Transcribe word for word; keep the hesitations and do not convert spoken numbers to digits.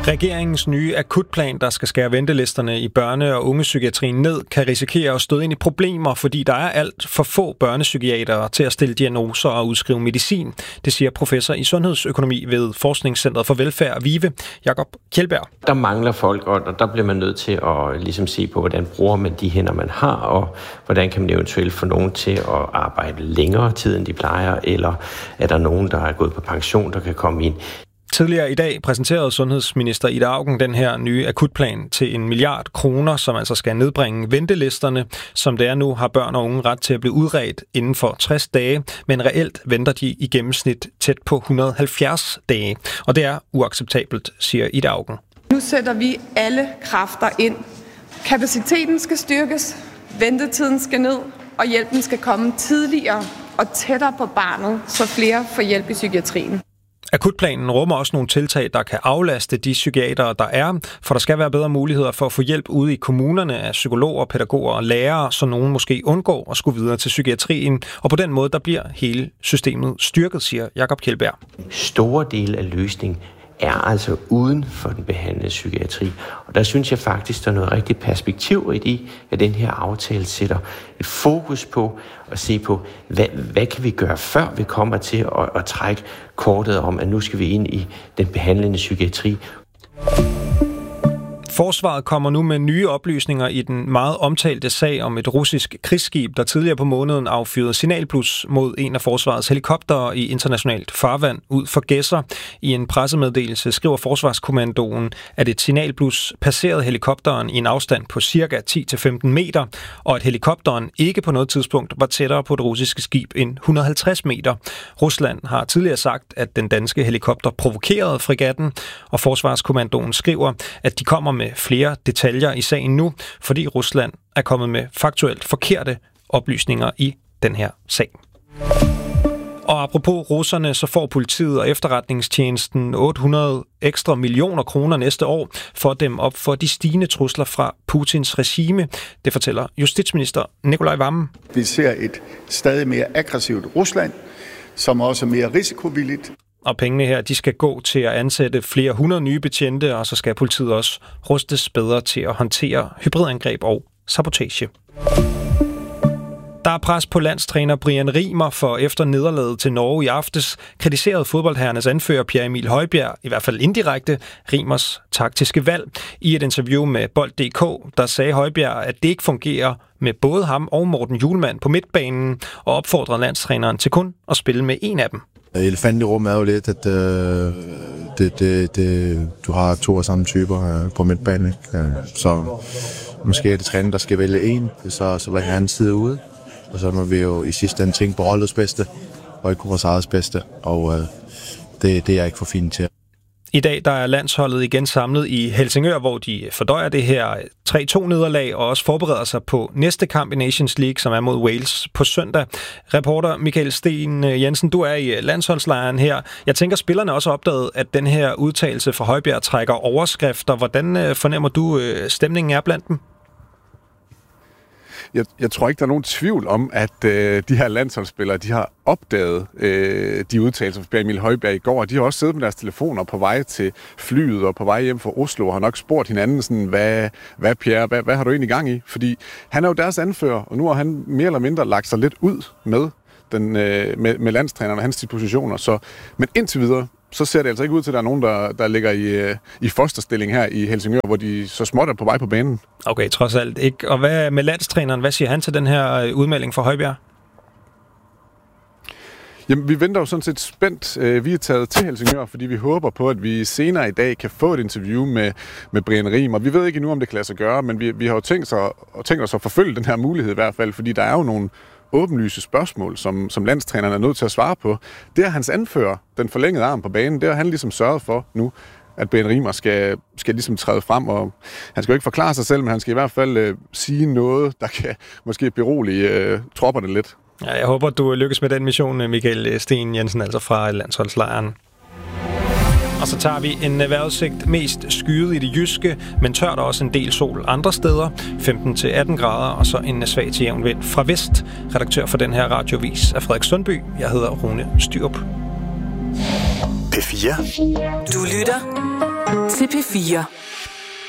Regeringens nye akutplan, der skal skære ventelisterne i børne- og ungepsykiatrien ned, kan risikere at støde ind i problemer, fordi der er alt for få børnepsykiatere til at stille diagnoser og udskrive medicin. Det siger professor i sundhedsøkonomi ved Forskningscentret for Velfærd, VIVE, Jakob Kjeldberg. Der mangler folk, og der bliver man nødt til at ligesom se på, hvordan bruger man de hænder, man har, og hvordan kan man eventuelt få nogen til at arbejde længere tid, end de plejer, eller er der nogen, der er gået på pension, der kan komme ind. Tidligere i dag præsenterede sundhedsminister Ida Auken den her nye akutplan til en milliard kroner, som altså skal nedbringe ventelisterne. Som det er nu, har børn og unge ret til at blive udredt inden for tres dage, men reelt venter de i gennemsnit tæt på et hundrede og halvfjerds dage. Og det er uacceptabelt, siger Ida Auken. Nu sætter vi alle kræfter ind. Kapaciteten skal styrkes, ventetiden skal ned, og hjælpen skal komme tidligere og tættere på barnet, så flere får hjælp i psykiatrien. Akutplanen rummer også nogle tiltag, der kan aflaste de psykiatere, der er, for der skal være bedre muligheder for at få hjælp ude i kommunerne af psykologer, pædagoger og lærere, så nogen måske undgår at skulle videre til psykiatrien. Og på den måde, der bliver hele systemet styrket, siger Jakob Kjeldberg. Store dele af løsningen er altså uden for den behandlede psykiatri. Og der synes jeg faktisk, der er noget rigtig perspektiv i, at den her aftale sætter et fokus på at se på, hvad, hvad kan vi gøre, før vi kommer til at, at trække kortet om, at nu skal vi ind i den behandlende psykiatri. Forsvaret kommer nu med nye oplysninger i den meget omtalte sag om et russisk krigsskib, der tidligere på måneden affyrede signalblus mod en af forsvarets helikoptere i internationalt farvand ud for Gedser. I en pressemeddelelse skriver Forsvarskommandoen, at et signalblus passerede helikopteren i en afstand på ca. ti til femten meter, og at helikopteren ikke på noget tidspunkt var tættere på det russiske skib end et hundrede og halvtreds meter. Rusland har tidligere sagt, at den danske helikopter provokerede fregatten, og Forsvarskommandoen skriver, at de kommer med flere detaljer i sagen nu, fordi Rusland er kommet med faktuelt forkerte oplysninger i den her sag. Og apropos russerne, så får politiet og efterretningstjenesten otte hundrede ekstra millioner kroner næste år for at dæmme op for de stigende trusler fra Putins regime. Det fortæller justitsminister Nikolaj Wammen. Vi ser et stadig mere aggressivt Rusland, som også er mere risikovilligt. Og pengene her, de skal gå til at ansætte flere hundrede nye betjente, og så skal politiet også rustes bedre til at håndtere hybridangreb og sabotage. Der er pres på landstræner Brian Riemer, for efter nederlaget til Norge i aftes kritiserede fodboldherrenes anfører Pierre Emil Højbjerg, i hvert fald indirekte, Riemers taktiske valg. I et interview med Bold punktum d k, der sagde Højbjerg, at det ikke fungerer med både ham og Morten Hjulmand på midtbanen, og opfordrede landstræneren til kun at spille med en af dem. Elefanten i rummet er jo lidt, at øh, det, det, det, du har to af samme typer øh, på midtbanen. Ikke? Så måske er det træner, der skal vælge en, så, så vil han sidde ude. Og så må vi jo i sidste ende tænke på holdets bedste, og ikke vores eget bedste. Og øh, det, det er jeg ikke for fint til. I dag der er landsholdet igen samlet i Helsingør, hvor de fordøjer det her tre to nederlag og også forbereder sig på næste kamp i Nations League, som er mod Wales på søndag. Reporter Michael Sten Jensen, du er i landsholdslejren her. Jeg tænker, spillerne også har opdaget, at den her udtalelse fra Højbjerg trækker overskrifter. Hvordan fornemmer du, stemningen er blandt dem? Jeg, jeg tror ikke, der er nogen tvivl om, at øh, de her landsholdsspillere, de har opdaget øh, de udtalelser fra Emil Højbjerg i går. De har også siddet med deres telefoner på vej til flyet og på vej hjem fra Oslo og har nok spurgt hinanden sådan, hvad, hvad Pierre, hvad, hvad har du egentlig gang i? Fordi han er jo deres anfører, og nu har han mere eller mindre lagt sig lidt ud med, den, øh, med, med landstræneren og hans dispositioner. Så, men indtil videre, så ser det altså ikke ud til, at der er nogen, der, der ligger i, i fosterstilling her i Helsingør, hvor de så småt er på vej på banen. Okay, trods alt ikke. Og hvad med landstræneren? Hvad siger han til den her udmelding fra Højbjerg? Jamen, vi venter jo sådan set spændt. Vi er taget til Helsingør, fordi vi håber på, at vi senere i dag kan få et interview med, med Brian Riemer. Vi ved ikke endnu, om det kan lade sig gøre, men vi, vi har jo tænkt, sig, tænkt os at forfølge den her mulighed i hvert fald, fordi der er jo nogle åbenlyse spørgsmål, som, som landstræneren er nødt til at svare på. Det er hans anfører, den forlængede arm på banen, det har han ligesom sørget for nu, at Brian Riemer skal, skal ligesom træde frem, og han skal jo ikke forklare sig selv, men han skal i hvert fald øh, sige noget, der kan måske berolige øh, tropperne lidt. Ja, jeg håber, du lykkes med den mission, Michael Sten Jensen, altså fra landsholdslejren. Og så tager vi en vejrudsigt mest skyet i det jyske, men tørt også en del sol andre steder. femten til atten grader, og så en svag til jævn vind fra vest. Redaktør for den her radiovis er Frederik Sundby. Jeg hedder Rune Styrup. P fire. Du lytter til til P fire.